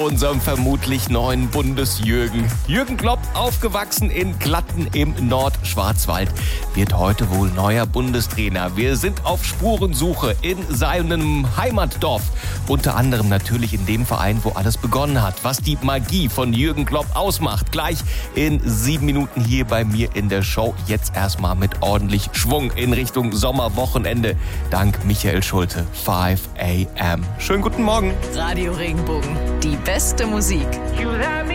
unserem vermutlich neuen Bundesjürgen. Jürgen Klopp, aufgewachsen in Glatten im Nordschwarzwald, wird heute wohl neuer Bundestrainer. Wir sind auf Spurensuche in seinem Heimatdorf. Unter anderem natürlich in dem Verein, wo alles begonnen hat. Was die Magie von Jürgen Klopp ausmacht. Gleich in 7 Minuten hier bei mir in der Show. Jetzt erstmal mit ordentlich Schwung in Richtung Sommerwochenende. Dank Michael Schulte. 5 a.m. Schönen guten Morgen. Radio Regenbogen. Die beste Musik.